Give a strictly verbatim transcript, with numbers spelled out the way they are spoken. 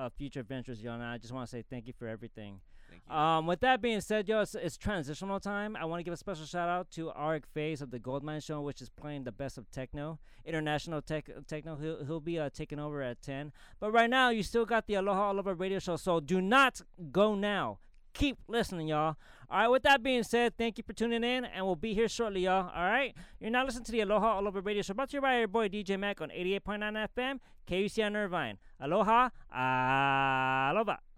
uh, future ventures, yo. And I just want to say thank you for everything. Thank you. Um, with that being said, yo, it's, it's transitional time. I want to give a special shout out to Arik Faze of the Goldmine Show, which is playing the best of techno, international tech techno. He'll, he'll be uh, taking over at ten. But right now, you still got the Aloha All Over Radio Show, so do not go now. Keep listening, y'all. All right, with that being said, thank you for tuning in, and we'll be here shortly, y'all. All right? You're now listening to the Aloha All Over Radio Show, brought to you by your boy D J Mac on eighty-eight point nine F M, K U C on Irvine. Aloha, aloha.